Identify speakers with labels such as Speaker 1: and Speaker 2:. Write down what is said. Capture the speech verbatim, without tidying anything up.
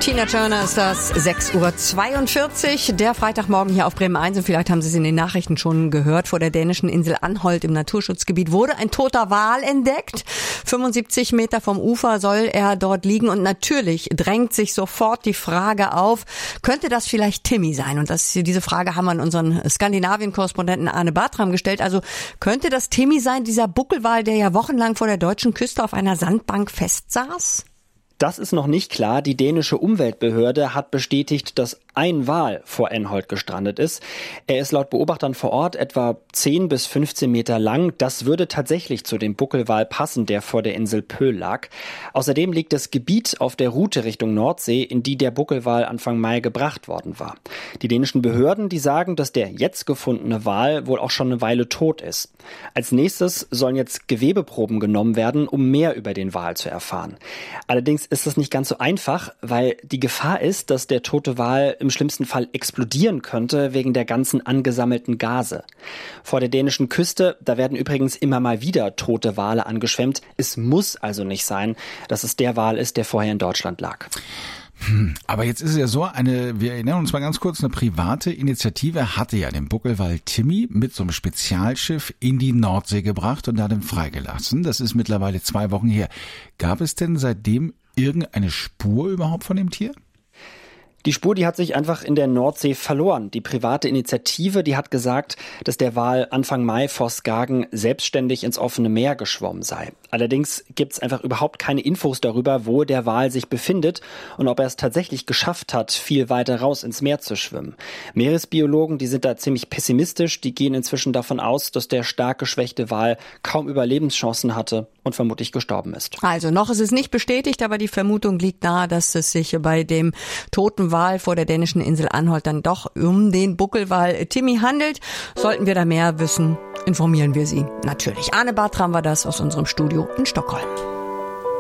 Speaker 1: Tina Turner ist das, sechs Uhr zweiundvierzig, der Freitagmorgen hier auf Bremen eins. Und vielleicht haben Sie es in den Nachrichten schon gehört, vor der dänischen Insel Anholt im Naturschutzgebiet wurde ein toter Wal entdeckt. fünfundsiebzig Meter vom Ufer soll er dort liegen. Und natürlich drängt sich sofort die Frage auf, könnte das vielleicht Timmy sein? Und das, diese Frage haben wir an unseren Skandinavien-Korrespondenten Arne Bartram gestellt. Also könnte das Timmy sein, dieser Buckelwal, der ja wochenlang vor der deutschen Küste auf einer Sandbank festsaß?
Speaker 2: Das ist noch nicht klar. Die dänische Umweltbehörde hat bestätigt, dass ein Wal vor Anholt gestrandet ist. Er ist laut Beobachtern vor Ort etwa zehn bis fünfzehn Meter lang. Das würde tatsächlich zu dem Buckelwal passen, der vor der Insel Pöhl lag. Außerdem liegt das Gebiet auf der Route Richtung Nordsee, in die der Buckelwal Anfang Mai gebracht worden war. Die dänischen Behörden, die sagen, dass der jetzt gefundene Wal wohl auch schon eine Weile tot ist. Als nächstes sollen jetzt Gewebeproben genommen werden, um mehr über den Wal zu erfahren. Allerdings ist das nicht ganz so einfach, weil die Gefahr ist, dass der tote Wal im schlimmsten Fall explodieren könnte wegen der ganzen angesammelten Gase. Vor der dänischen Küste, da werden übrigens immer mal wieder tote Wale angeschwemmt. Es muss also nicht sein, dass es der Wal ist, der vorher in Deutschland lag.
Speaker 3: Hm, aber jetzt ist es ja so, eine, wir erinnern uns mal ganz kurz, eine private Initiative hatte ja den Buckelwal Timmy mit so einem Spezialschiff in die Nordsee gebracht und da dann freigelassen. Das ist mittlerweile zwei Wochen her. Gab es denn seitdem irgendeine Spur überhaupt von dem Tier?
Speaker 2: Die Spur, die hat sich einfach in der Nordsee verloren. Die private Initiative, die hat gesagt, dass der Wal Anfang Mai vor Skagen selbstständig ins offene Meer geschwommen sei. Allerdings gibt es einfach überhaupt keine Infos darüber, wo der Wal sich befindet und ob er es tatsächlich geschafft hat, viel weiter raus ins Meer zu schwimmen. Meeresbiologen, die sind da ziemlich pessimistisch. Die gehen inzwischen davon aus, dass der stark geschwächte Wal kaum Überlebenschancen hatte und vermutlich gestorben ist.
Speaker 1: Also noch ist es nicht bestätigt, aber die Vermutung liegt nahe, dass es sich bei dem toten Wal vor der dänischen Insel Anholt dann doch um den Buckelwal Timmy handelt. Sollten wir da mehr wissen, informieren wir Sie natürlich. Arne Bartram war das aus unserem Studio in Stockholm.